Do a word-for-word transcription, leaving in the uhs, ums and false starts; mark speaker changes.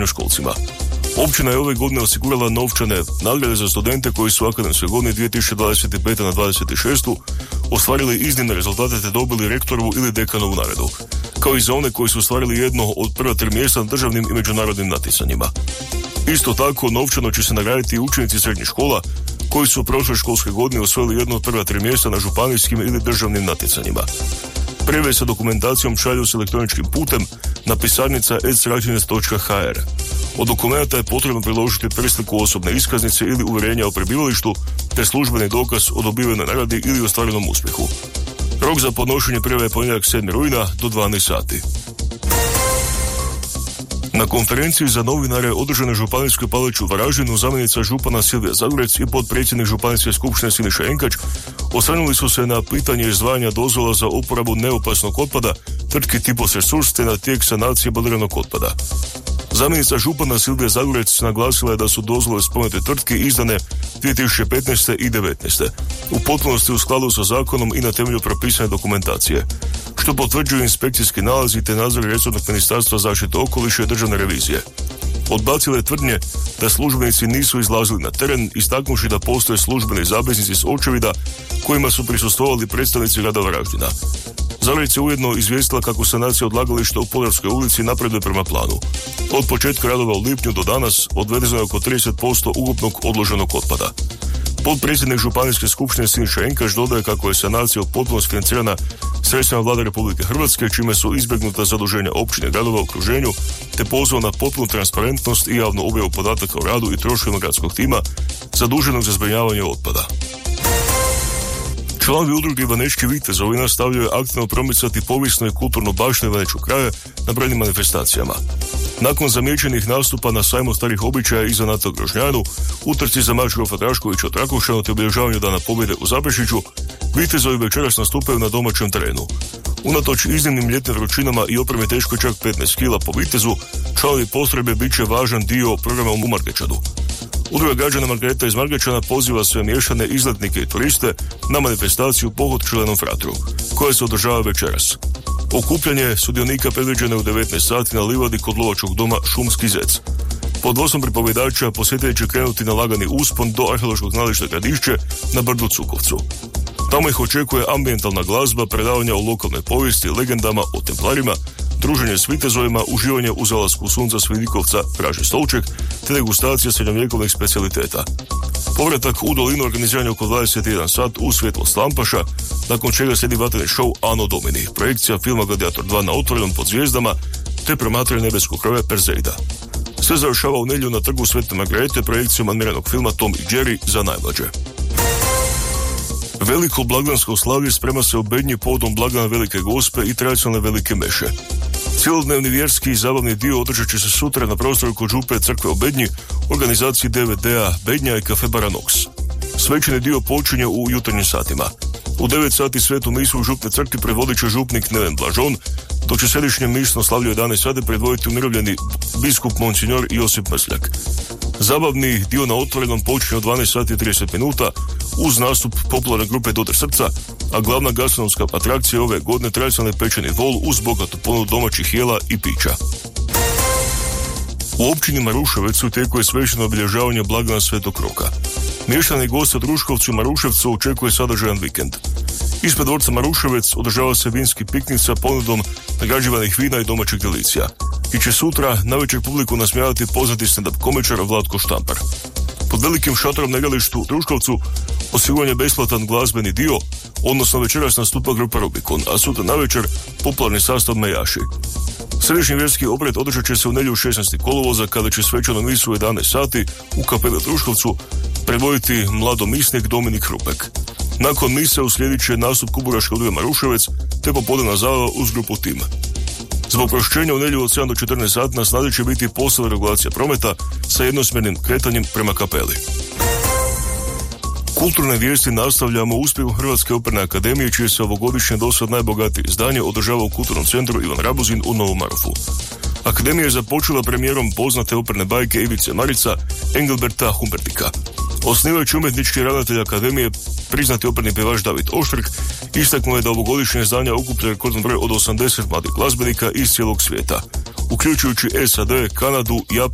Speaker 1: srednjoškolcima. Općina je ove godine osigurala novčane nagrade za studente koji su u akademskoj godini dvije tisuće dvadeset pete na dvadeset šestu ostvarili iznimne rezultate te dobili rektorovu ili dekanovu nagradu, kao i za one koji su ostvarili jedno od prva tri mjesta na državnim i međunarodnim natjecanjima. Isto tako, novčano će se nagraditi i učenici srednjih škola koji su u prošloj školskoj godini osvojili jedno od prva tri mjesta na županijskim ili državnim natjecanjima. Prijave sa dokumentacijom šalju se elektroničkim putem na pisarnica e srađenec točka ha er. Od dokumenta je potrebno priložiti presliku osobne iskaznice ili uvjerenja o prebivalištu te službeni dokaz o dobivenoj nagradi ili ostvarenom uspjehu. Rok za podnošenje prijave je ponedjeljak sedmog rujna do dvanaest sati. Na konferenciji za novinare održane županijskoj palači u Varaždinu zamjenica župana Silvija Zagorec i potpredsjednik županijske skupštine Siniša Enkač osvrnuli su se na pitanje izdvajanja dozvola za uporabu neopasnog otpada tvrtki Tipos Resurs te na tijek sanacije baliranog otpada. Zamjenica župana Silvija Zagorec naglasila je da su dozvole spomenute tvrtki izdane dvije tisuće petnaeste i devetnaeste u potpunosti u skladu sa zakonom i na temelju propisane dokumentacije, što potvrđuju inspekcijski nalazi te nadzor resornog ministarstva zaštite okoliša i državne revizije. Odbacile je tvrdnje da službenici nisu izlazili na teren, istaknuši da postoje službeni zapisnici s očevida kojima su prisustvovali predstavnici grada Varaždina. Zagorec je ujedno izvijestila kako sanacija odlagališta u Podarskoj ulici napreduje prema planu. Od početka radova u lipnju do danas odvezeno je oko trideset posto ukupnog odloženog otpada. Potpredsjednik županijske skupštine Siniša Enkač dodaje kako je sanacija u potpunosti financirana sredstvima Vlade Republike Hrvatske, čime su izbjegnuta zaduženja općine i gradova u okruženju, te pozvao na potpunu transparentnost i javnu objavu podataka o radu i troškovima gradskog tima zaduženog za zbrinjavanje otpada. Članovi udruge Ivanečki vitezovi nastavljaju aktivno promicati povijesnu i kulturnu baštinu Ivanečkog kraja na brojnim manifestacijama. Nakon zamijećenih nastupa na sajmu starih običaja i zanata u Grožnjanu, utrci za mač grofa Draškovića u Trakošćanu te obilježavanju Dana pobjede u Zaprešiću, vitezovi večeras nastupaju na domaćem terenu. Unatoč iznimnim ljetnim vrućinama i opremi teškoj čak petnaest kila po vitezu, članovi postrojbe bit će važan dio programa u Margečanu. Udruga građana Margareta iz Margečana poziva sve mješane izletnike i turiste na manifestaciju Pohod Čelenom fratru, koja se održava večeras. Okupljanje sudionika predviđeno je u devetnaest sati na livadi kod lovačkog doma Šumski zec. Pod vodstvom pripovjedača posjetitelji će krenuti na lagani uspon do arheološkog nalazišta Gradišće na brdu Cukovcu. Tamo ih očekuje ambijentalna glazba, predavanja o lokalnoj povijesti, legendama o templarima, druženje s vitezovima, uživanje u zalasku sunca s Vidikovca, Vražji stolček, te degustacija srednjovjekovnih specijaliteta. Povratak u dolinu organiziran je oko dvadeset jedan sat u svjetlost lampaša, nakon čega slijedi vatreni show Anno Domini, projekcija filma Gladiator dva na otvorenom pod zvijezdama, te promatranje nebeskog kroja Perseida. Sve završava u nedjelju na trgu Svete Margarete projekcijom animiranog filma Tom i Jerry za najmlađe. Veliko blagdansko slavlje sprema se u Bednji povodom blagdana Velike Gospe i tradicionalne Velike Meše. Cijelodnevni vjerski i zabavni dio održat će se sutra na prostoru kod župe crkve u Bednji, organizaciji D V D-a Bednja i kafe Baranox. Svečani dio počinje u jutarnjim satima. U devet sati svetu misu u župne crkvi predvodit će župnik Neven Blažon, dok će središnje misno slavlje u jedanaest sati predvoditi umirovljeni biskup Monsignor Josip Mrsljak. Zabavni dio na otvorenom počinje u dvanaest sati i trideset minuta uz nastup popularne grupe Dodir srca, a glavna gastronomska atrakcija ove godine tradicionalni pečeni vol uz bogatu ponudu domaćih jela i pića. U općini Maruševec u tijeku je svečano obilježavanje blagdana Svetog Roka. Mještani gosti od Ruškovcu i Maruševcu očekuje sadržajan vikend. Ispred dvorca Maruševec održava se vinski piknik sa ponudom nagrađivanih vina i domaćih delicija. I će sutra navečer publiku nasmijavati poznati stand-up komičar Vlatko Štampar. Pod velikim šatorom na igralištu u Ruškovcu osiguran je besplatan glazbeni dio, odnosno večeras nastupa grupa Rubikon, a sutra navečer popularni sastav Mejaši. Središnji vjerski obred održat će se u nedjelju šesnaestog kolovoza kada će svečanu misu u jedanaest sati u kapeli u Ruškovcu predvoditi mladomisnik Dominik Hrupek. Nakon mise uslijedit će nastup kuburaške udruge Maruševec te popodnevna zabava uz grupu Tim. Zbog prošćenja u nedjelju od sedam do četrnaest sati na snazi će biti posebna regulacija prometa sa jednosmjernim kretanjem prema kapeli. Kulturne vijesti nastavljamo uspjehu Hrvatske operne akademije, čije se ovogodišnje dosad najbogatije izdanje održava u Kulturnom centru Ivan Rabuzin u Novom Marofu. Akademija je započela premijerom poznate operne bajke Ivice Marica, Engelberta Humbertika. Osnivajući umjetnički ravnatelj Akademije, priznati operni pjevač David Oštrk, istaknuo je da ovogodišnje izdanja okuplja rekordan broj od osamdeset mladih glazbenika iz cijelog svijeta, uključujući S A D, Kanadu, Japan,